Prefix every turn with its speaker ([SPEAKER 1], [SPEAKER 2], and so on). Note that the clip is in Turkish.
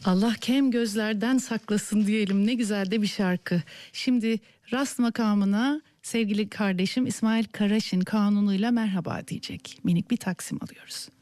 [SPEAKER 1] Allah kem gözlerden saklasın diyelim. Ne güzel de bir şarkı. Şimdi rast makamına sevgili kardeşim İsmail Karaşin kanunuyla merhaba diyecek. Minik bir taksim alıyoruz.